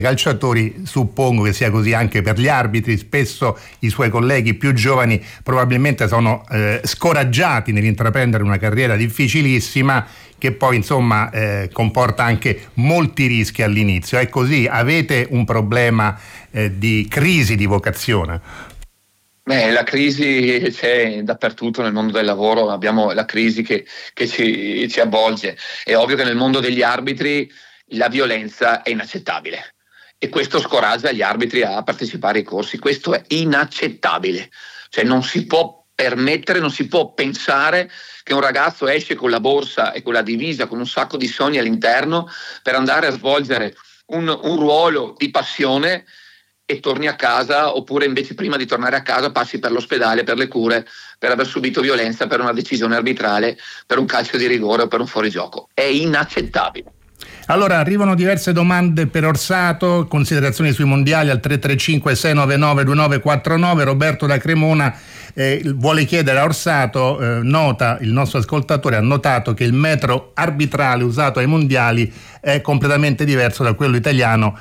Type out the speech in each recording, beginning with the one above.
calciatori, suppongo che sia così anche per gli arbitri. Spesso i suoi colleghi più giovani probabilmente sono scoraggiati nell'intraprendere una carriera difficilissima che poi insomma comporta anche molti rischi all'inizio. È così? Avete un problema di crisi di vocazione? La crisi c'è dappertutto nel mondo del lavoro, abbiamo la crisi che ci avvolge. È ovvio che nel mondo degli arbitri la violenza è inaccettabile e questo scoraggia gli arbitri a partecipare ai corsi. Questo è inaccettabile, cioè non si può permettere, non si può pensare che un ragazzo esce con la borsa e con la divisa, con un sacco di sogni all'interno per andare a svolgere un ruolo di passione e torni a casa, oppure invece prima di tornare a casa passi per l'ospedale, per le cure, per aver subito violenza per una decisione arbitrale, per un calcio di rigore o per un fuorigioco. È inaccettabile. Allora, arrivano diverse domande per Orsato, considerazioni sui mondiali al 335 699 2949. Roberto da Cremona vuole chiedere a Orsato, nota, il nostro ascoltatore ha notato che il metro arbitrale usato ai mondiali è completamente diverso da quello italiano,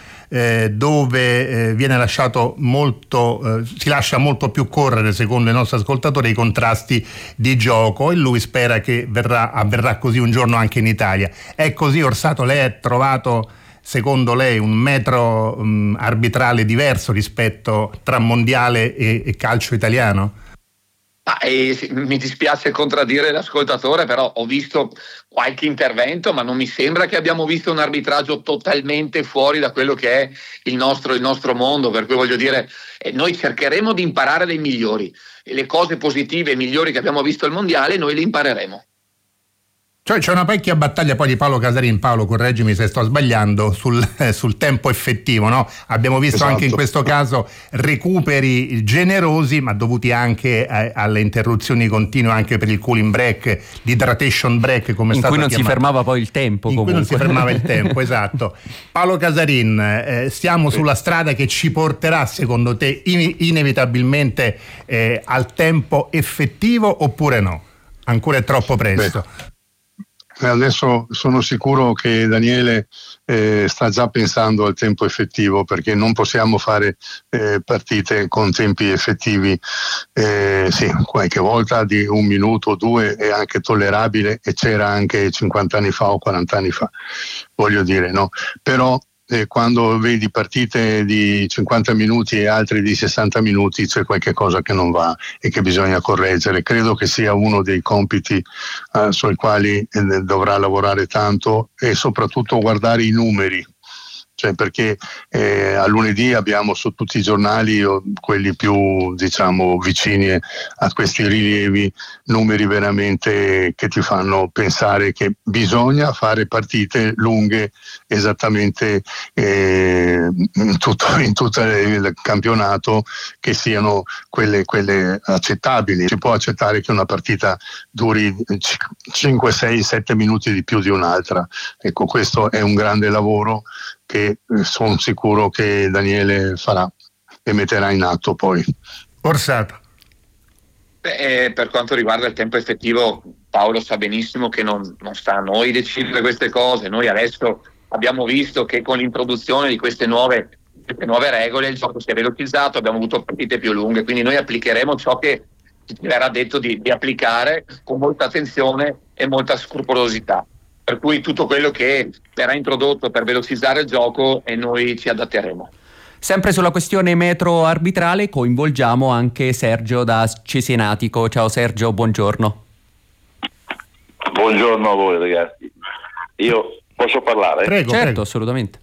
dove viene lasciato molto, si lascia molto più correre, secondo il nostro ascoltatore, i contrasti di gioco, e lui spera che avverrà così un giorno anche in Italia. È così, Orsato? Lei ha trovato, secondo lei, un metro arbitrale diverso rispetto tra mondiale e calcio italiano? Mi dispiace contraddire l'ascoltatore, però ho visto qualche intervento, ma non mi sembra che abbiamo visto un arbitraggio totalmente fuori da quello che è il nostro mondo, per cui voglio dire, noi cercheremo di imparare dai migliori, e le cose positive e migliori che abbiamo visto al mondiale noi le impareremo. Cioè c'è una vecchia battaglia poi di Paolo Casarin, Paolo correggimi se sto sbagliando, sul tempo effettivo, no? Abbiamo visto anche in questo caso recuperi generosi, ma dovuti anche alle interruzioni continue, anche per il cooling break, l'hydration break, come è stato chiamato. In cui non si fermava poi il tempo. In cui non si fermava il tempo, esatto. Paolo Casarin, siamo sulla strada che ci porterà, secondo te, inevitabilmente al tempo effettivo, oppure no? Ancora è troppo presto. Adesso sono sicuro che Daniele sta già pensando al tempo effettivo, perché non possiamo fare partite con tempi effettivi. Sì, qualche volta di 1 minuto o 2 è anche tollerabile, e c'era anche 50 anni fa o 40 anni fa, voglio dire, no? Però quando vedi partite di 50 minuti e altre di 60 minuti c'è qualche cosa che non va e che bisogna correggere. Credo che sia uno dei compiti sui quali dovrà lavorare tanto, e soprattutto guardare i numeri. Cioè, perché a lunedì abbiamo su tutti i giornali, quelli più diciamo vicini a questi rilievi, numeri veramente che ti fanno pensare che bisogna fare partite lunghe esattamente in tutto il campionato, che siano quelle accettabili. Si può accettare che una partita duri 5, 6, 7 minuti di più di un'altra. Ecco, questo è un grande lavoro che sono sicuro che Daniele farà e metterà in atto poi. Orsato. Per quanto riguarda il tempo effettivo, Paolo sa benissimo che non sta a noi decidere queste cose. Noi adesso abbiamo visto che con l'introduzione di queste nuove regole il gioco si è velocizzato, abbiamo avuto partite più lunghe, quindi noi applicheremo ciò che ci verrà detto di applicare con molta attenzione e molta scrupolosità. Per cui tutto quello che verrà introdotto per velocizzare il gioco, e noi ci adatteremo. Sempre sulla questione metro arbitrale coinvolgiamo anche Sergio da Cesenatico. Ciao Sergio, buongiorno. Buongiorno a voi ragazzi. Io posso parlare? Prego, certo, assolutamente.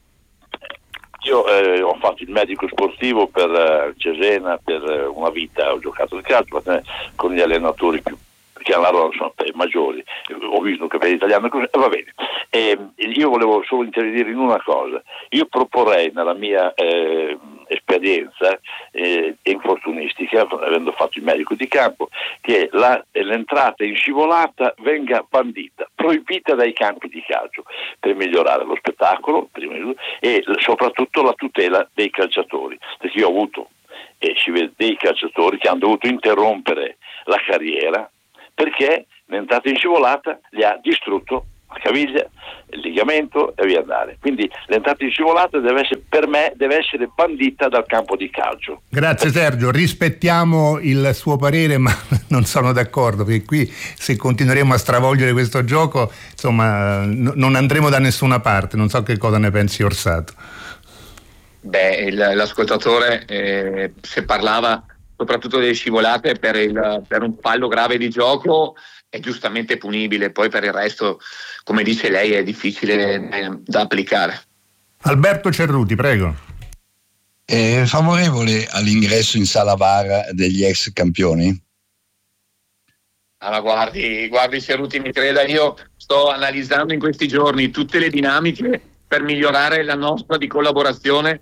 Io ho fatto il medico sportivo per Cesena per una vita, ho giocato il calcio con gli allenatori più che allora sono maggiori, ho visto che per l'italiano va bene. Io volevo solo intervenire in una cosa. Io proporrei nella mia esperienza infortunistica, avendo fatto il medico di campo, che l'entrata in scivolata venga bandita, proibita dai campi di calcio, per migliorare lo spettacolo prima di tutto, e soprattutto la tutela dei calciatori, perché io ho avuto dei calciatori che hanno dovuto interrompere la carriera perché l'entrata in scivolata gli ha distrutto la caviglia, il legamento e via andare. Quindi l'entrata in scivolata per me deve essere bandita dal campo di calcio. Grazie Sergio, rispettiamo il suo parere, ma non sono d'accordo, perché qui se continueremo a stravolgere questo gioco, insomma, non andremo da nessuna parte. Non so che cosa ne pensi Orsato. Beh, l'ascoltatore se parlava soprattutto delle scivolate per un fallo grave di gioco è giustamente punibile, poi per il resto, come dice lei, è difficile da applicare. Alberto Cerruti, prego. È favorevole all'ingresso in sala VAR degli ex campioni? Allora, guardi Cerruti, mi creda, io sto analizzando in questi giorni tutte le dinamiche per migliorare la nostra di collaborazione.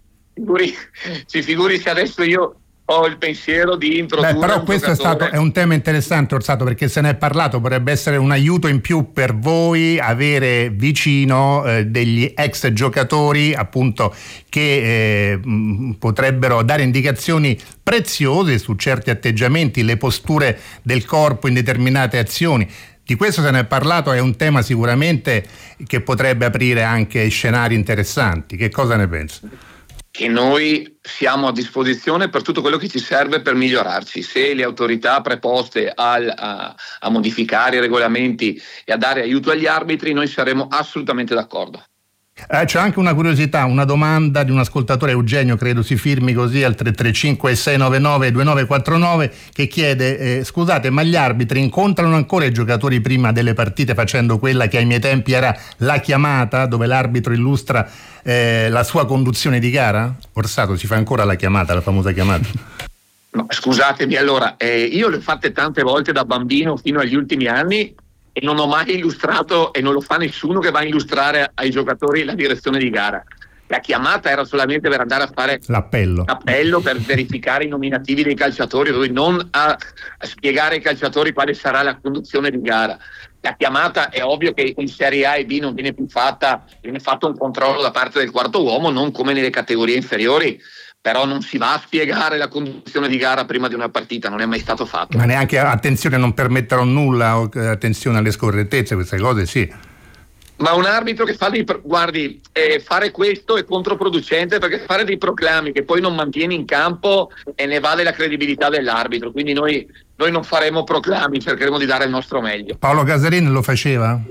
Si figuri se adesso io ho il pensiero di introdurre. Però questo è un tema interessante, Orsato, perché se ne è parlato, potrebbe essere un aiuto in più per voi avere vicino degli ex giocatori, appunto, che potrebbero dare indicazioni preziose su certi atteggiamenti, le posture del corpo in determinate azioni. Di questo se ne è parlato, è un tema sicuramente che potrebbe aprire anche scenari interessanti. Che cosa ne pensi? Che noi siamo a disposizione per tutto quello che ci serve per migliorarci. Se le autorità preposte a modificare i regolamenti e a dare aiuto agli arbitri, noi saremo assolutamente d'accordo. C'è anche una curiosità, una domanda di un ascoltatore, Eugenio, credo si firmi così, al 335 699 2949, che chiede scusate, ma gli arbitri incontrano ancora i giocatori prima delle partite facendo quella che ai miei tempi era la chiamata, dove l'arbitro illustra la sua conduzione di gara? Orsato, si fa ancora la chiamata, la famosa chiamata? No, scusatemi, allora io le ho fatte tante volte da bambino fino agli ultimi anni e non ho mai illustrato, e non lo fa nessuno che va a illustrare ai giocatori la direzione di gara. La chiamata era solamente per andare a fare l'appello per verificare i nominativi dei calciatori, non a spiegare ai calciatori quale sarà la conduzione di gara. La chiamata è ovvio che in Serie A e B non viene più fatta, viene fatto un controllo da parte del quarto uomo, non come nelle categorie inferiori, però non si va a spiegare la conduzione di gara prima di una partita, non è mai stato fatto. Ma neanche attenzione, non permetterò nulla, attenzione alle scorrettezze, queste cose sì. Ma un arbitro che fa fare questo è controproducente, perché fare dei proclami che poi non mantieni in campo e ne va della credibilità dell'arbitro, quindi noi non faremo proclami, cercheremo di dare il nostro meglio. Paolo Casarin lo faceva?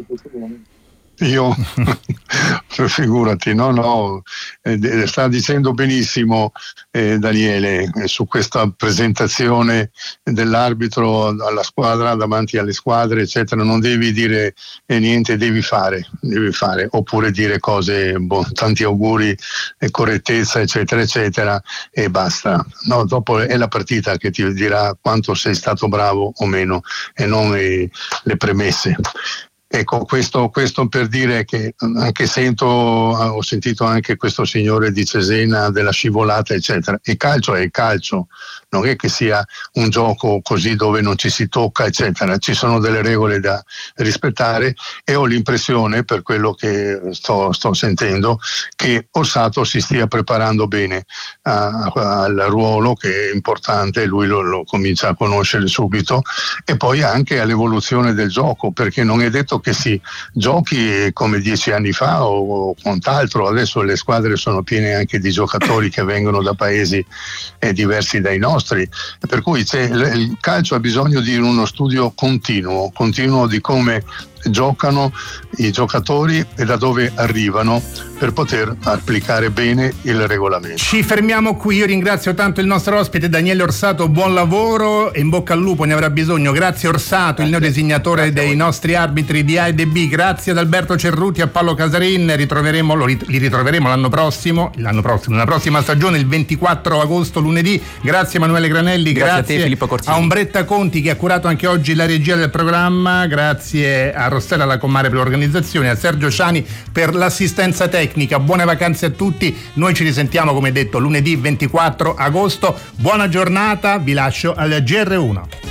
Io figurati, no, sta dicendo benissimo Daniele su questa presentazione dell'arbitro alla squadra, davanti alle squadre, eccetera. Non devi dire niente, devi fare, oppure dire cose, tanti auguri, correttezza, eccetera, eccetera, e basta. No, dopo è la partita che ti dirà quanto sei stato bravo o meno, e non le premesse. Ecco, questo per dire che anche ho sentito anche questo signore di Cesena della scivolata, eccetera. Il calcio è il calcio, non è che sia un gioco così dove non ci si tocca, eccetera. Ci sono delle regole da rispettare, e ho l'impressione, per quello che sto sentendo, che Orsato si stia preparando bene al ruolo, che è importante, lui lo comincia a conoscere subito, e poi anche all'evoluzione del gioco, perché non è detto che si giochi come 10 anni fa o quant'altro. Adesso le squadre sono piene anche di giocatori che vengono da paesi diversi dai nostri, per cui il calcio ha bisogno di uno studio continuo di come giocano i giocatori e da dove arrivano, per poter applicare bene il regolamento. Ci fermiamo qui, io ringrazio tanto il nostro ospite Daniele Orsato, buon lavoro e in bocca al lupo, ne avrà bisogno. Grazie Orsato, il neodesignatore dei nostri arbitri di A e di B. Grazie ad Alberto Cerruti e a Paolo Casarin, li ritroveremo l'anno prossimo, nella prossima stagione, il 24 agosto, lunedì. Grazie Emanuele Granelli, grazie a te, Filippo Corsini, a Ombretta Conti che ha curato anche oggi la regia del programma, grazie a Rossella Lacomare per l'organizzazione, a Sergio Ciani per l'assistenza tecnica. Buone vacanze a tutti, noi ci risentiamo come detto lunedì 24 agosto. Buona giornata, vi lascio al GR1.